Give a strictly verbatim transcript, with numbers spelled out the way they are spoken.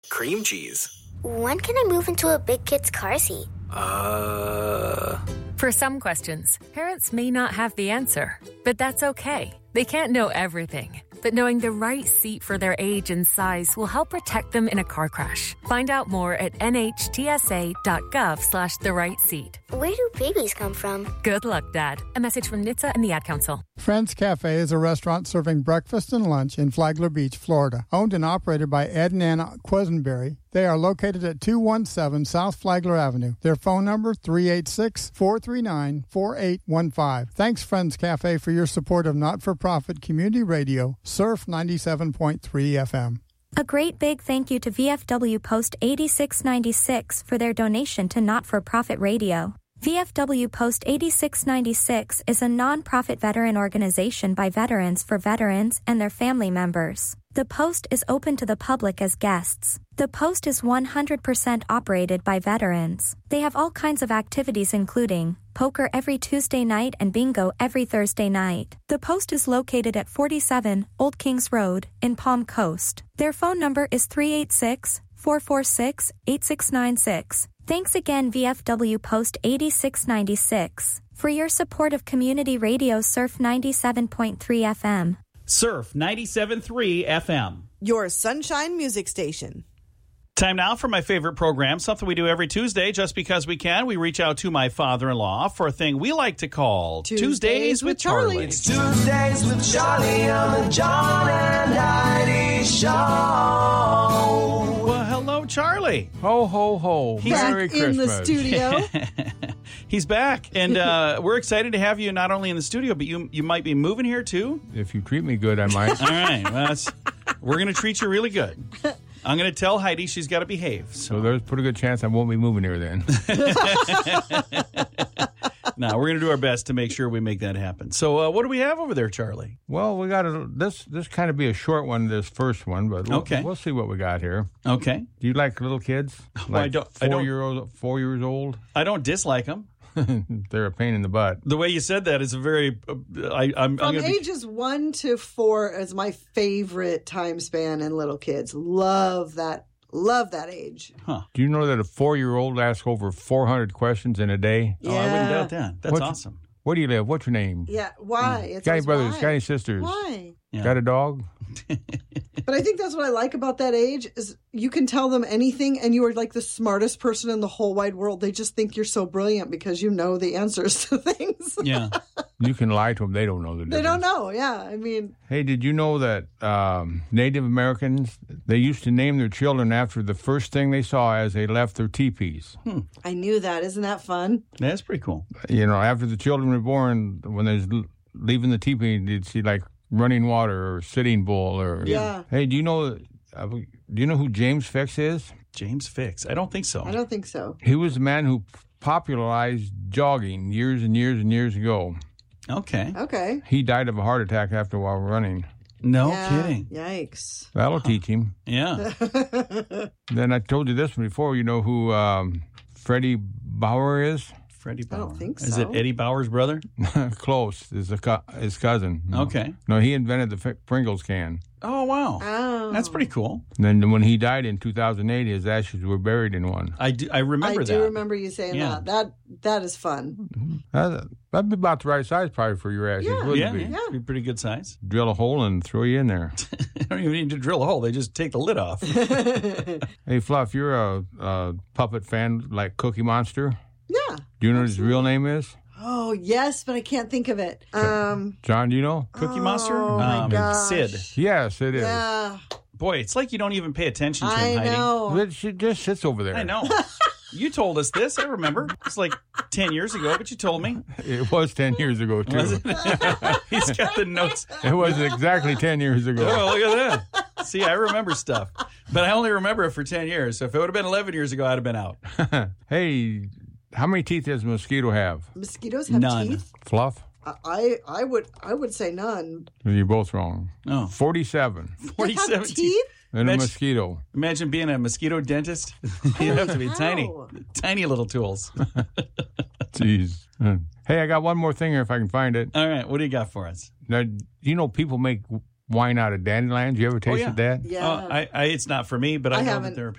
Cream cheese. When can I move into a big kid's car seat? Uh... For some questions, parents may not have the answer, but that's okay. They can't know everything, but knowing the right seat for their age and size will help protect them in a car crash. Find out more at nhtsa.gov slash the right seat. Where do babies come from? Good luck, Dad. A message from N H T S A and the Ad Council. Friends Cafe is a restaurant serving breakfast and lunch in Flagler Beach, Florida. Owned and operated by Ed and Anna Quisenberry. They are located at two one seven South Flagler Avenue. Their phone number, three eight six, four three nine, four eight one five. Thanks, Friends Cafe, for your support of not-for-profit community radio, Surf ninety-seven point three F M. A great big thank you to V F W Post eighty-six ninety-six for their donation to Not-for-Profit Radio. V F W Post eighty-six ninety-six is a non-profit veteran organization by veterans for veterans and their family members. The Post is open to the public as guests. The Post is one hundred percent operated by veterans. They have all kinds of activities including poker every Tuesday night and bingo every Thursday night. The Post is located at forty-seven Old Kings Road in Palm Coast. Their phone number is three eight six, four four six, eight six nine six. Thanks again, V F W Post eighty-six ninety-six, for your support of community radio Surf ninety-seven point three F M. Surf ninety-seven point three F M. Your Sunshine Music Station. Time now for my favorite program, something we do every Tuesday just because we can. We reach out to my father-in-law for a thing we like to call Tuesdays, Tuesdays with Charlie. Charlie. It's Tuesdays with Charlie on the John and Heidi Show. Well, hello, Charlie. Ho, ho, ho. Back Merry in Christmas. the studio. He's back, and uh, we're excited to have you not only in the studio, but you you might be moving here, too. If you treat me good, I might. All right. Well, that's, we're going to treat you really good. I'm going to tell Heidi she's got to behave. So, So there's a pretty good chance I won't be moving here then. now we're going to do our best to make sure we make that happen. So uh, what do we have over there, Charlie? Well, we got a, this. This kind of be a short one, this first one, but we'll, Okay. we'll see what we got here. Okay. Do you like little kids? Well, Like I don't- I Four don't- year old, four years old. I don't dislike them. They're a pain in the butt. The way you said that is a very. Uh, I, I'm, I'm From going to be. ages one to four is my favorite time span in little kids. Love that. Love that age. Huh. Do you know that a four year old asks over four hundred questions in a day? Oh, I wouldn't doubt that. That's What's- awesome. Where do you live? What's your name? Yeah. Why? It's Got any always brothers? why. Got any sisters? Why? Yeah. Got a dog? But I think that's what I like about that age is you can tell them anything and you are like the smartest person in the whole wide world. They just think you're so brilliant because you know the answers to things. Yeah. You can lie to them. They don't know the difference. They don't know. Yeah. I mean, Hey, did you know that um, Native Americans, they used to name their children after the first thing they saw as they left their teepees? I knew that. Isn't that fun? That's pretty cool. You know, after the children were born, when they was l- leaving the teepee, you'd see like running water or sitting bull or... Yeah. Hey, do you know uh, do you know who James Fix is? James Fix. I don't think so. I don't think so. He was the man who popularized jogging years and years and years ago. Okay. Okay. He died of a heart attack after a while running. No Yeah. kidding. Yikes. That'll teach him. Yeah. Then I told you this one before. You know who um, Freddie Bauer is? Freddie I Bauer. don't think Is so. it Eddie Bauer's brother? Close. Is a co- his cousin. No. Okay. No, he invented the F- Pringles can. Oh, wow. Oh. That's pretty cool. And then when he died in two thousand eight, his ashes were buried in one. I do. I remember I that. do remember you saying Yeah. that. That that is fun. That, that'd be about the right size probably for your ashes, Yeah. wouldn't Yeah, it be? yeah. Be pretty good size. Drill a hole and throw you in there. You don't even need to drill a hole. They just take the lid off. Hey, Fluff, you're a, a puppet fan like Cookie Monster. Yeah. Do you know what his real name is? Oh, yes, but I can't think of it. Um, John, do you know? Cookie Monster? Oh, my um, gosh. Sid. Yes, it is. yeah. Boy, it's like you don't even pay attention to I him, Heidi. know. It she just sits over there. I know. You told us this. I remember. It's like ten years ago, but you told me. It was ten years ago, too. Was it? He's got the notes. It was exactly ten years ago. Oh, look at that. See, I remember stuff. But I only remember it for ten years. So if it would have been eleven years ago, I'd have been out. Hey, how many teeth does a mosquito have? Mosquitoes have None. teeth? Fluff? I I would I would say none. You're both wrong. Oh. forty-seven. They have forty-seven teeth? And a Imagine- mosquito. Imagine being a mosquito dentist. You'd have to be How? tiny, tiny little tools. Jeez. Hey, I got one more thing here if I can find it. All right, what do you got for us? Now, you know people make wine out of dandelions. You ever tasted yeah. that? Yeah. Uh, I, I, it's not for me, but I, I know haven't. that there are